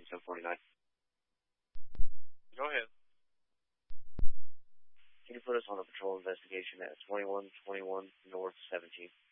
1049. Go ahead. Can you put us on a patrol investigation at 2121 North 17th?